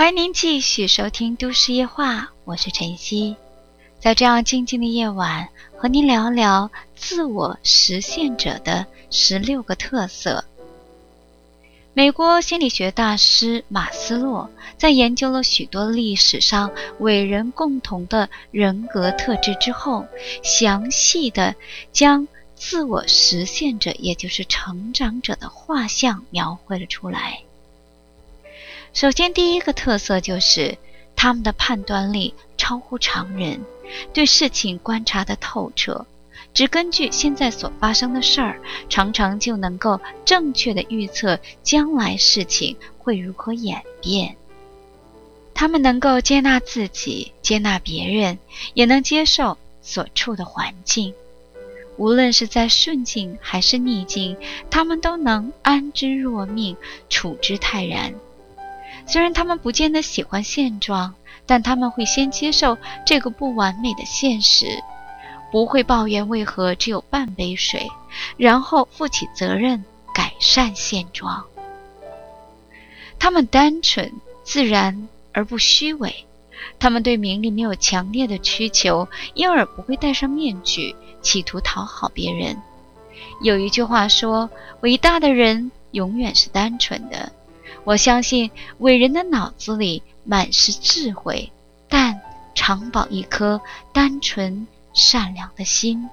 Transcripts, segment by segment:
欢迎您继续收听都市夜话，我是晨曦。在这样静静的夜晚，和您聊聊自我实现者的16个特色。美国心理学大师马斯洛在研究了许多历史上伟人共同的人格特质之后，详细的将自我实现者，也就是成长者的画像描绘了出来。首先，第一个特色就是他们的判断力超乎常人，对事情观察得透彻，只根据现在所发生的事儿，常常就能够正确地预测将来事情会如何演变。他们能够接纳自己，接纳别人，也能接受所处的环境。无论是在顺境还是逆境，他们都能安之若命，处之泰然。虽然他们不见得喜欢现状，但他们会先接受这个不完美的现实，不会抱怨为何只有半杯水，然后负起责任改善现状。他们单纯自然而不虚伪，他们对名利没有强烈的需求，因而不会戴上面具企图讨好别人。有一句话说，伟大的人永远是单纯的。我相信伟人的脑子里满是智慧，但常保一颗单纯善良的心。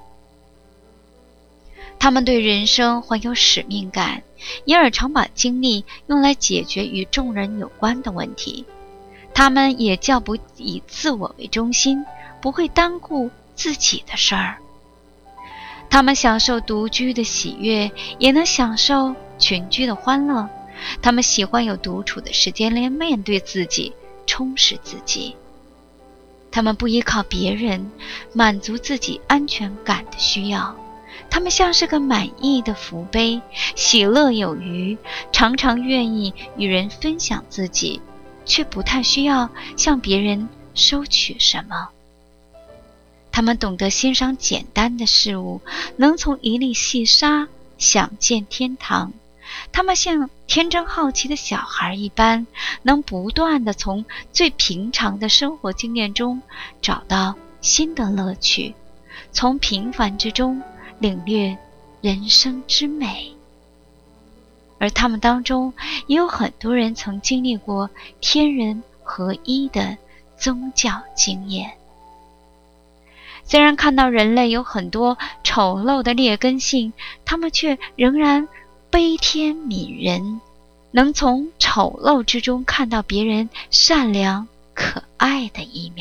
他们对人生怀有使命感，因而常把精力用来解决与众人有关的问题。他们也较不以自我为中心，不会单顾自己的事儿。他们享受独居的喜悦，也能享受群居的欢乐。他们喜欢有独处的时间来面对自己，充实自己。他们不依靠别人，满足自己安全感的需要。他们像是个满意的福杯，喜乐有余，常常愿意与人分享自己，却不太需要向别人收取什么。他们懂得欣赏简单的事物，能从一粒细沙想见天堂。他们像天真好奇的小孩一般，能不断地从最平常的生活经验中找到新的乐趣，从平凡之中领略人生之美。而他们当中也有很多人曾经历过天人合一的宗教经验。虽然看到人类有很多丑陋的劣根性，他们却仍然悲天悯人，能从丑陋之中看到别人善良可爱的一面。